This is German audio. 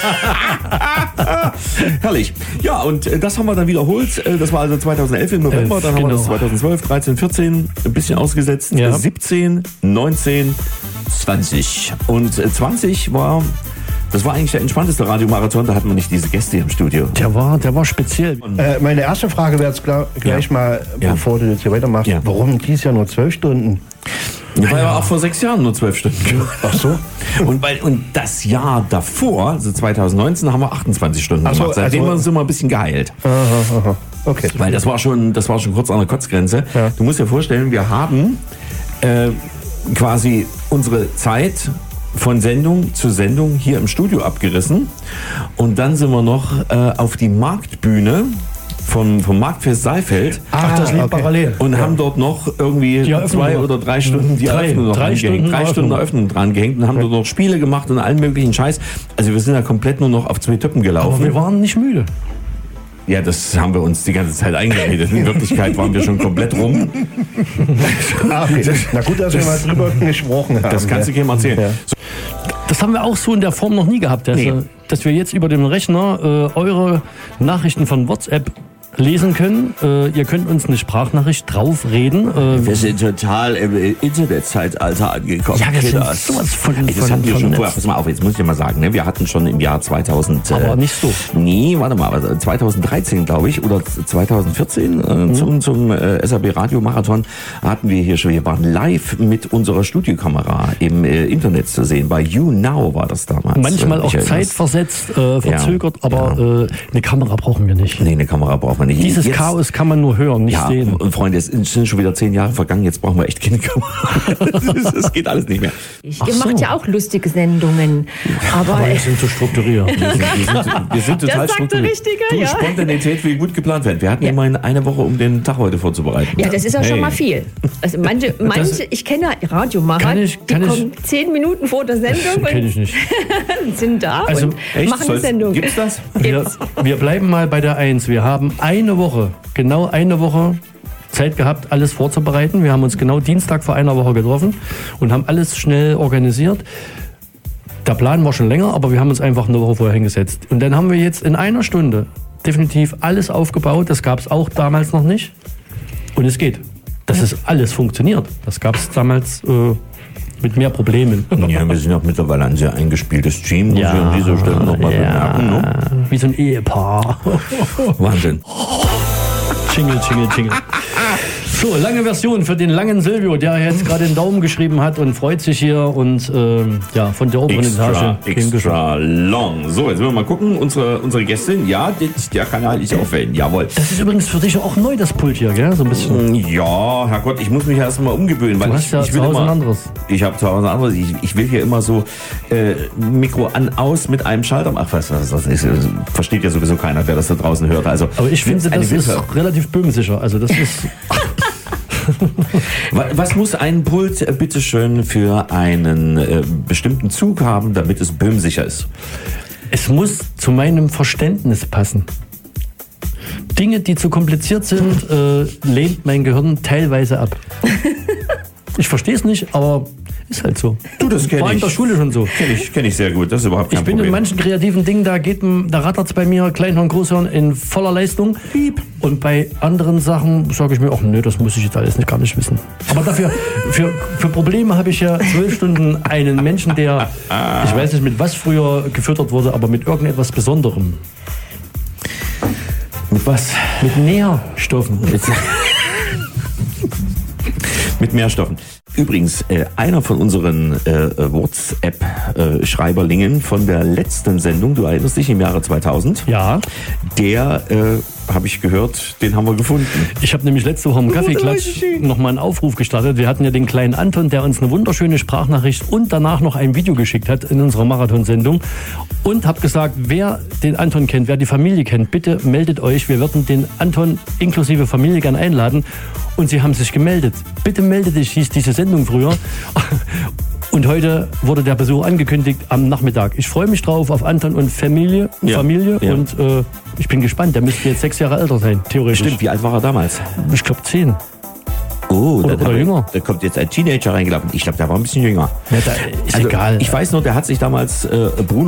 Herrlich. Ja, und das haben wir dann wiederholt. Das war also 2011 im November. Dann haben wir das 2012, 13, 14 ein bisschen ausgesetzt. Ja. 17, 19, 20. Und 20 das war eigentlich der entspannteste Radiomarathon. Da hatten wir nicht diese Gäste im Studio. Der war speziell. Meine erste Frage wäre jetzt gleich mal, bevor du jetzt hier weitermachst. Ja. Warum dieses Jahr nur 12 Stunden? Das war ja auch vor 6 Jahren nur 12 Stunden. Ach so. Und das Jahr davor, also 2019, haben wir 28 Stunden Ach so, gemacht. Seitdem also- sind wir ein bisschen geheilt. Aha. Okay. Weil das war schon kurz an der Kotzgrenze. Ja. Du musst dir vorstellen, wir haben quasi unsere Zeit von Sendung zu Sendung hier im Studio abgerissen. Und dann sind wir noch auf die Marktbühne vom Marktfest Saalfeld Ach, das liegt parallel. und haben dort noch irgendwie Die Eröffnung 2 noch. oder 3 Stunden die Eröffnung noch angehängt. 3 Stunden Eröffnung dran gehängt und haben dort noch Spiele gemacht und allen möglichen Scheiß. Also wir sind da komplett nur noch auf 2 Töppen Aber gelaufen. wir waren nicht müde. Ja, das haben wir uns die ganze Zeit eingeredet. In Wirklichkeit waren wir schon komplett rum. Okay. Na gut, dass wir mal drüber gesprochen haben. Das kannst du keinem erzählen. Ja. So, Das haben wir auch so in der Form noch nie gehabt, dass wir jetzt über den Rechner eure Nachrichten von WhatsApp lesen können. Ihr könnt uns eine Sprachnachricht draufreden. wir sind total im Internetzeitalter angekommen. Ja, wir sind Kiddas. sowas von Das hatten wir schon Netz. vorher. Pass mal auf, jetzt muss ich dir mal sagen, ne? Wir hatten schon im Jahr 2000... Aber nicht so. Nee, warte mal, 2013 glaube ich, oder 2014 zum SAB Radiomarathon hatten wir hier schon, wir waren live mit unserer Studiokamera im Internet zu sehen. Bei YouNow war das damals. Manchmal auch Michael, zeitversetzt, verzögert, aber eine Kamera brauchen wir nicht. Nee, eine Kamera braucht man nicht. Dieses Jetzt- Chaos kann man nur hören, nicht Ja, sehen. und Freunde, es sind schon wieder 10 Jahre vergangen, jetzt brauchen wir echt keine Kamera. Das geht alles nicht mehr. Ihr macht ja auch lustige Sendungen. Aber Aber wir sind so strukturiert. Wir sind total Das sagt der strukturiert. Richtige, Du, ja. Spontanität will gut geplant werden. Wir hatten Ja. immerhin eine Woche, um den Tag heute vorzubereiten. ja, das ist auch schon mal viel. Also manche ich kenne ja Radiomacher, Kann die ich- kommen 10 Minuten vor der Sendung Kenn ich nicht. und sind da Also, und Echt? machen eine Sendung. Gibt's das? Wir bleiben mal bei der 1. Wir haben genau eine Woche Zeit gehabt, alles vorzubereiten. Wir haben uns genau Dienstag vor einer Woche getroffen und haben alles schnell organisiert. Der Plan war schon länger, aber wir haben uns einfach eine Woche vorher hingesetzt. Und dann haben wir jetzt in einer Stunde definitiv alles aufgebaut. Das gab es auch damals noch nicht. Und es geht. Dass es alles funktioniert. Das gab es damals mit mehr Problemen. Ja, wir sind auch mittlerweile ein sehr eingespieltes Team, muss ich an dieser Stelle nochmal bemerken. Ne? Wie so ein Ehepaar. Wahnsinn. Jingle, Jingle, Jingle. So, lange Version für den langen Silvio, der jetzt gerade den Daumen geschrieben hat und freut sich hier und von der oberen Etage. Extra long. So, jetzt wollen wir mal gucken. Unsere Gästin, ja, der Kanal ist aufwählen. Jawohl. Das ist übrigens für dich auch neu, das Pult hier, gell? So ein bisschen. Ja, Herrgott, ich muss mich erst mal umgewöhnen, weil Du hast ja ich will zu Hause immer, ein anderes. Ich habe zu Hause ein anderes. Ich will hier immer so Mikro an, aus mit einem Schalter. Ach, was das ist, versteht ja sowieso keiner, wer das da draußen hört. Also, Aber ich finde, eine das ist Hilfe. relativ böhmsicher. Also das ist. Was muss ein Pult bitteschön für einen bestimmten Zug haben, damit es böhmsicher ist? Es muss zu meinem Verständnis passen. Dinge, die zu kompliziert sind, lehnt mein Gehirn teilweise ab. Ich verstehe es nicht, aber ist halt so. Du, das kenn War in ich. der Schule schon so. Kenn ich sehr gut, das ist überhaupt kein Ich bin Problem. in manchen kreativen Dingen, da rattert es bei mir Kleinhorn, Großhorn in voller Leistung. Und bei anderen Sachen sage ich mir, ach nö, das muss ich jetzt alles gar nicht wissen. Aber dafür, für Probleme habe ich ja 12 Stunden einen Menschen, der, ich weiß nicht mit was früher gefüttert wurde, aber mit irgendetwas Besonderem. Mit was? Mit Nährstoffen. Mit Mehrstoffen. Übrigens, einer von unseren WhatsApp-Schreiberlingen von der letzten Sendung, du erinnerst dich, im Jahre 2000, Ja, der, habe ich gehört, den haben wir gefunden. ich habe nämlich letzte Woche im Kaffeeklatsch nochmal einen Aufruf gestartet. Wir hatten ja den kleinen Anton, der uns eine wunderschöne Sprachnachricht und danach noch ein Video geschickt hat in unserer Marathonsendung. Und habe gesagt, wer den Anton kennt, wer die Familie kennt, bitte meldet euch. Wir würden den Anton inklusive Familie gern einladen. Und sie haben sich gemeldet. Bitte melde dich, hieß diese Sendung früher. Und heute wurde der Besuch angekündigt am Nachmittag. Ich freue mich drauf auf Anton und Familie. Ja, ja. Und ich bin gespannt. Der müsste jetzt 6 Jahre älter sein, theoretisch. Stimmt, wie alt war er damals? Ich glaube 10. Oh, Oder jünger. Da kommt jetzt ein Teenager reingelaufen. Ich glaube, der war ein bisschen jünger. Ja, da ist Also, egal. Ich weiß nur, der hat sich damals Bruno